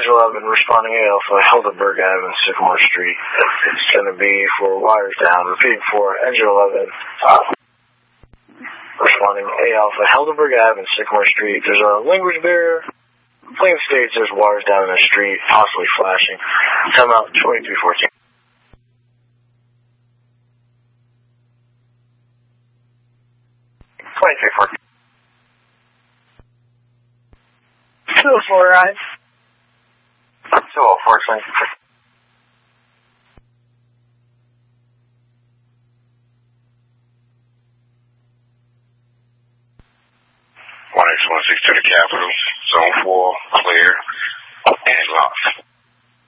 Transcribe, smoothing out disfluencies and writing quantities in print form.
Engine 11 responding A Alpha, Helderberg Avenue, Sycamore Street. It's going to be for wires down. Repeating for Engine 11. Responding A Alpha, Helderberg Avenue, Sycamore Street. There's a language barrier. Plane states there's wires down in the street, possibly flashing. Time out 2314. 2314. 204, right? 204, 2314. 1X16 to the Capitol, Zone 4, clear, and locked.